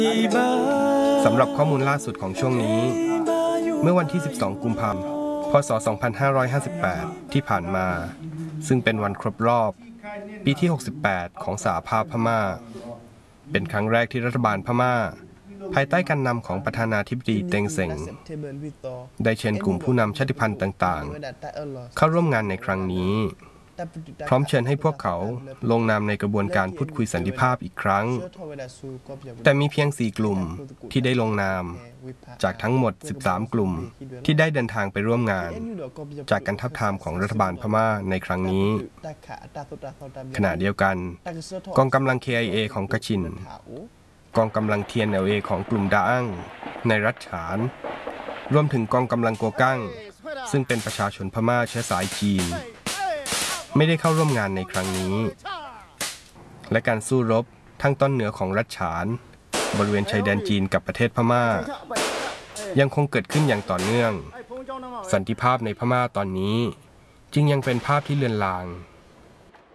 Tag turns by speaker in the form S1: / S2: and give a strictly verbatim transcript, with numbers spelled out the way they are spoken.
S1: สำหรับข้อมูลล่าสุดของช่วงนี้เมื่อวันที่สิบสองกุมภาพันธ์พ.ศ. สองพันห้าร้อยห้าสิบแปดที่ผ่านมาซึ่งเป็นวันครบรอบปีที่หกสิบแปดของสหภาพพม่าเป็นครั้งแรกที่รัฐบาลพม่าภายใต้การนำของประธานาธิบดีเต็งเส็งได้เชิญกลุ่มผู้นำชาติพันธุ์ต่างๆเข้าร่วมงานในครั้งนี้พร้อมเชิญให้พวกเขาลงนามในกระบวนการพูดคุยสันติภาพอีกครั้งแต่มีเพียงสี่กลุ่มที่ได้ลงนามจากทั้งหมดสิบสามกลุ่มที่ได้เดินทางไปร่วมงานจากการทับทามของรัฐบาลพม่าในครั้งนี้ขณะเดียวกันกองกำลัง เค ไอ เอ ของกะชินกองกำลัง ที เอ็น แอล เอ ของกลุ่มดาอั้งในรัฐฉานรวมถึงกองกำลังโกกั้งซึ่งเป็นประชาชนพม่าเชื้อสายจีนไม่ได้เข้าร่วมงานในครั้งนี้และการสู้รบทางตอนเหนือของรัฐฉานบริเวณชายแดนจีนกับประเทศพม่ายังคงเกิดขึ้นอย่างต่อเนื่องสันติภาพในพม่าตอนนี้จึงยังเป็นภาพที่เลือนลาง